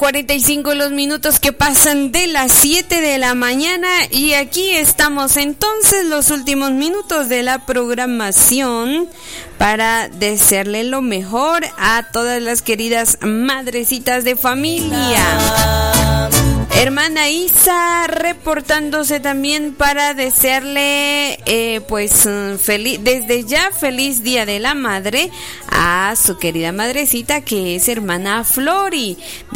45 los minutos que pasan de las 7 de la mañana y aquí estamos entonces los últimos minutos de la programación para desearle lo mejor a todas las queridas madrecitas de familia. Hermana Isa reportándose también para desearle desde ya feliz Día de la Madre a su querida madrecita que es hermana Flori,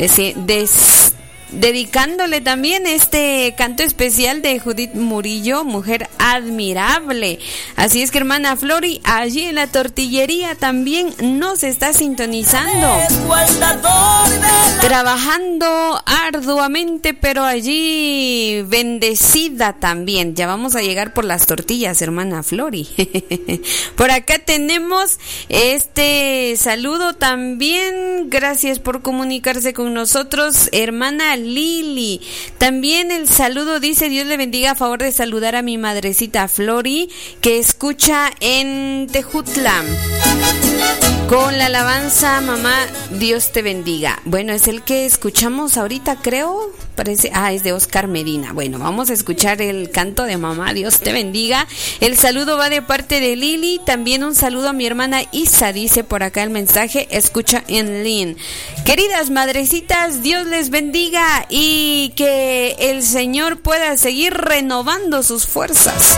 dedicándole también este canto especial de Judith Murillo, Mujer Admirable. Así es que hermana Flori, allí en la tortillería también nos está sintonizando, trabajando arduamente, pero allí bendecida también. Ya vamos a llegar por las tortillas, hermana Flori. Por acá tenemos este saludo también, gracias por comunicarse con nosotros, hermana Lili. También el saludo dice: Dios le bendiga, a favor de saludar a mi madrecita Flori, que escucha en Tejutla con la alabanza Mamá Dios te bendiga. Bueno, es el que escuchamos ahorita, creo. Parece, es de Oscar Medina. Bueno, vamos a escuchar el canto de Mamá Dios te bendiga. El saludo va de parte de Lili. También un saludo a mi hermana Isa, dice por acá el mensaje, escucha en Lin. Queridas madrecitas, Dios les bendiga y que el Señor pueda seguir renovando sus fuerzas.